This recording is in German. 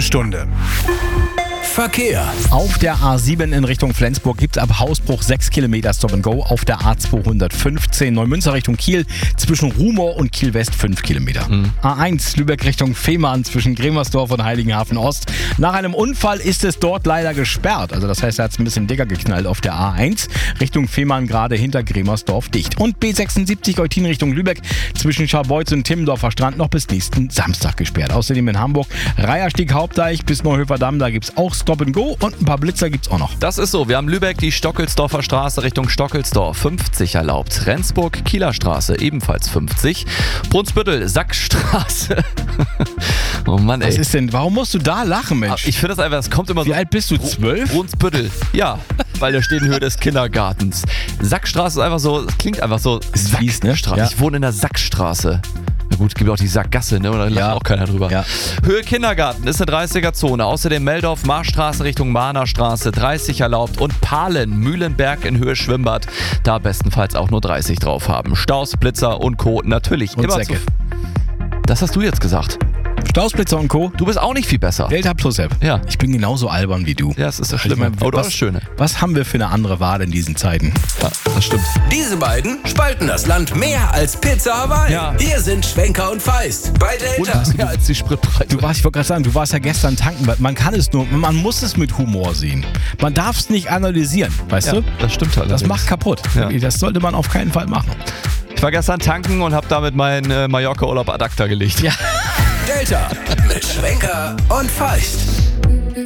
Stunde. Verkehr. Auf der A7 in Richtung Flensburg gibt es ab Hausbruch 6 Kilometer Stop and Go. Auf der A215 Neumünster Richtung Kiel zwischen Rumor und Kiel West 5 Kilometer. A1 Lübeck Richtung Fehmarn zwischen Gremersdorf und Heiligenhafen Ost. Nach einem Unfall ist es dort leider gesperrt. Also das heißt, da hat es ein bisschen dicker geknallt auf der A1 Richtung Fehmarn gerade hinter Gremersdorf dicht. Und B76 Eutin Richtung Lübeck zwischen Scharbeutz und Timmendorfer Strand noch bis nächsten Samstag gesperrt. Außerdem in Hamburg Reiherstieg Hauptdeich bis Neuhöfer-Damm, da gibt es auch Stop and Go und ein paar Blitzer gibt's auch noch. Das ist so. Wir haben Lübeck, die Stockelsdorfer Straße Richtung Stockelsdorf, 50 erlaubt. Rendsburg, Kieler Straße, ebenfalls 50. Brunsbüttel, Sackstraße. Oh Mann, ey. Was ist denn, warum musst du da lachen, Mensch? Ich finde das einfach, das kommt immer so. Wie alt bist du, 12? Brunsbüttel, ja, weil der steht in Höhe des Kindergartens. Sackstraße ist einfach so, das klingt einfach so. Ist fies, ne? Sackstraße. Ja. Ich wohne in der Sackstraße. Na gut, es gibt auch die Sackgasse, ne? Da lacht auch keiner drüber. Ja. Höhe Kindergarten ist eine 30er-Zone. Außerdem Meldorf, Marstraße Richtung Mahnerstraße, 30 erlaubt. Und Pahlen, Mühlenberg in Höhe Schwimmbad, da bestenfalls auch nur 30 drauf haben. Staus, Blitzer und Co. natürlich Und immer Säcke. Das hast du jetzt gesagt. Stausblitzer und Co. Du bist auch nicht viel besser. Delta Plus App. Ja. Ich bin genauso albern wie du. Ja, das ist das Also ich Schlimme. meine, Aber das Schöne. Was haben wir für eine andere Wahl in diesen Zeiten? Ja, das stimmt. Diese beiden spalten das Land mehr als Pizza Hawaii. Ja. Hier sind Schwenker und Feist bei Delta. Mehr als die Spritpreise. Ich wollte gerade sagen, du warst ja gestern tanken. Man muss es mit Humor sehen. Man darf es nicht analysieren, weißt du? Das stimmt halt. Das macht kaputt. Ja. Das sollte man auf keinen Fall machen. Ich war gestern tanken und habe damit meinen Mallorca-Urlaub ad acta gelegt. Ja. Delta mit Schwenker und Feist.